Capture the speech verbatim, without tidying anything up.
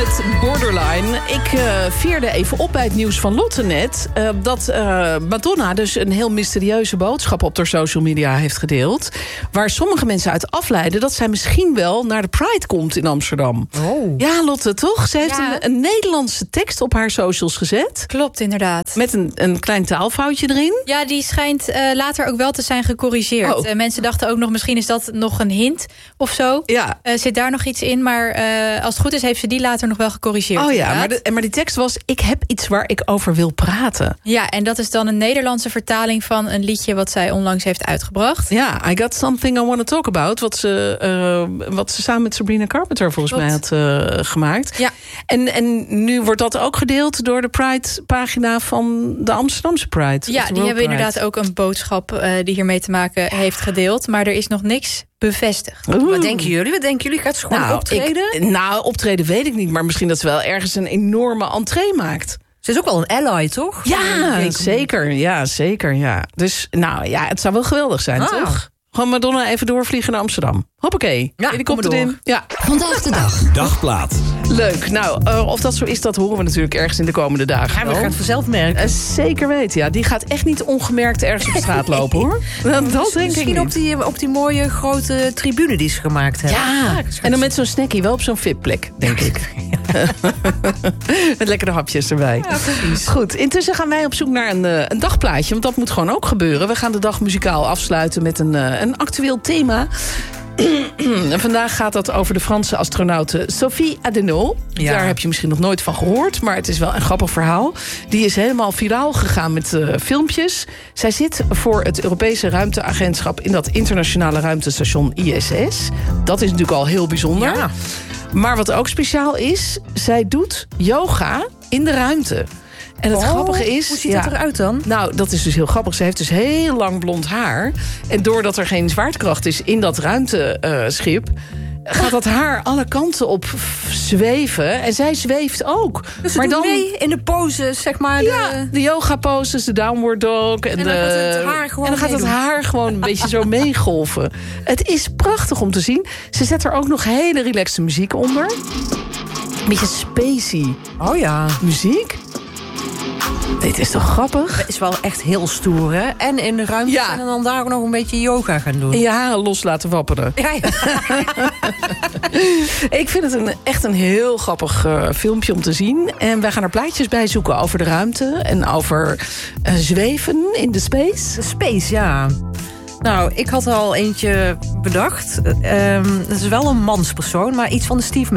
met Borderline. Ik uh, veerde even op bij het nieuws van Lotte net... Uh, dat uh, Madonna dus een heel mysterieuze boodschap op haar social media heeft gedeeld... waar sommige mensen uit afleiden dat zij misschien wel naar de Pride komt in Amsterdam. Oh. Ja, Lotte, toch? Ze heeft Ja. een, een Nederlandse tekst op haar socials gezet. Klopt, inderdaad. Met een, een klein taalfoutje erin. Ja, die schijnt uh, later ook wel te zijn gecorrigeerd. Oh. Uh, mensen dachten ook nog, misschien is dat nog een hint of zo. Ja. Uh, zit daar nog iets in, maar uh, als het goed is... heeft ze die later nog wel gecorrigeerd. Oh ja, inderdaad. maar, de, maar die tekst was... ik heb iets waar ik over wil praten. Ja, en dat is dan een Nederlandse vertaling van een liedje... wat zij onlangs heeft uitgebracht. Ja, I got something I want to talk about. Wat ze, uh, wat ze samen met Sabrina Carpenter volgens Klopt. mij had uh, gemaakt. Ja. En, en nu wordt dat ook gedeeld door de Pride-pagina van de Amsterdamse Pride. Ja, die hebben inderdaad ook een boodschap uh, die hiermee te maken heeft gedeeld. Maar er is nog niks bevestigd. Oeh. Wat denken jullie? Wat denken jullie? Gaat ze gewoon Nou, optreden? Ik, nou, optreden weet ik niet. Maar misschien dat ze wel ergens een enorme entree maakt. Ze is ook wel een ally, toch? Ja, Denk- zeker. Ja, zeker. Ja. Dus nou ja, het zou wel geweldig zijn, Ah. toch? Gewoon Madonna even doorvliegen naar Amsterdam. Hoppakee. Ja, Helikopter kom maar in. Ja. Vandaag de dag. Dagplaat. Leuk. Nou, uh, of dat zo is, dat horen we natuurlijk ergens in de komende dagen. Ja, we wel. gaan het vanzelf merken. Uh, zeker weten, ja. Die gaat echt niet ongemerkt ergens op straat lopen, hoor. Dat denk ik Misschien niet. op die, op die mooie grote tribune die ze gemaakt hebben. Ja, en dan met zo'n snackie, wel op zo'n VIP-plek, denk ik. Met lekkere hapjes erbij. Ja, precies. Goed, intussen gaan wij op zoek naar een, uh, een dagplaatje. Want dat moet gewoon ook gebeuren. We gaan de dag muzikaal afsluiten met een, uh, een actueel thema. En vandaag gaat dat over de Franse astronaute Sophie Adenau. Ja. Daar heb je misschien nog nooit van gehoord, maar het is wel een grappig verhaal. Die is helemaal viraal gegaan met uh, filmpjes. Zij zit voor het Europese ruimteagentschap in dat internationale ruimtestation I S S. Dat is natuurlijk al heel bijzonder. Ja. Maar wat ook speciaal is, zij doet yoga in de ruimte. En het Oh, grappige is... hoe ziet ja, dat eruit dan? Nou, dat is dus heel grappig. Ze heeft dus heel lang blond haar. En doordat er geen zwaartekracht is in dat ruimteschip... gaat dat haar alle kanten op zweven. En zij zweeft ook. Dus ze maar doet dan mee in de poses, zeg maar. ja, De... de yoga poses, de downward dog. En, dan de, gaat het haar gewoon en dan gaat het meedoen. haar gewoon een beetje zo meegolven. Het is prachtig om te zien. Ze zet er ook nog hele relaxte muziek onder. Een beetje spacey Oh ja. muziek. Dit is toch grappig? Het is wel echt heel stoer, hè? En in de ruimte Ja. en dan daar ook nog een beetje yoga gaan doen. En je haren los laten wapperen. Ja, ja. Ik vind het een, echt een heel grappig uh, filmpje om te zien. En wij gaan er plaatjes bij zoeken over de ruimte. En over uh, zweven in de space. De space, ja. Nou, ik had er al eentje bedacht. Um, het is wel een manspersoon, maar iets van de Steve